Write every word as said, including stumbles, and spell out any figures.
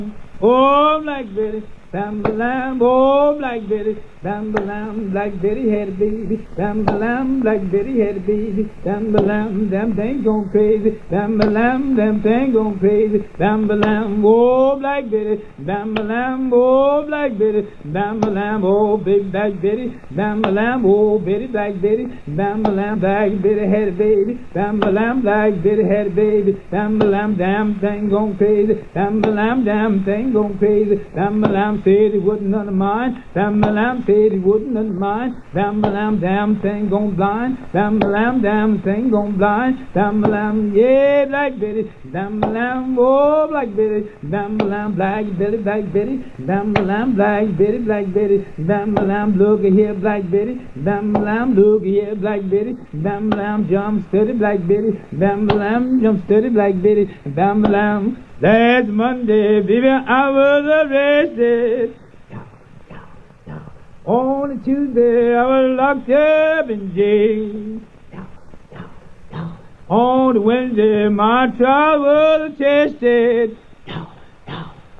Oh, Black Betty, bam lamb, oh, Black Betty, bam lamb, Black Betty had a baby, bam lamb, Black Betty had a baby, bam lamb, them thing gone crazy, bam lamb, them thing gone crazy, bam lamb, oh, Black Betty, bam lamb, oh, Black Betty, bam lamb, oh, big Black Betty, bam lamb, oh, Betty, Black Betty, bam lamb, Black Betty had a baby, bam lamb, Black Betty had a baby, bam lamb, damn thing gone crazy, bam lamb, damn thing gone crazy, bam lamb said he wasn't none of mine, bam lamb said he wasn't none of mine, bam lamb, damn thing gone blind, bam lamb, damn thing gone blind, bam lamb, yeah, Black Betty, bam lamb, oh, Black Betty, bam lamb, Black Betty, Black Betty, bam lamb, Black Betty, Black Betty, bam lamb, look here, Black Betty, bam lamb, look here, Black Betty, bam lamb, jump steady, Black Betty, bam lamb, jump steady, Black Betty, bam lamb. Last Monday, baby, I was arrested. On a Tuesday, I was locked up in jail. On a Wednesday, my trial was attested.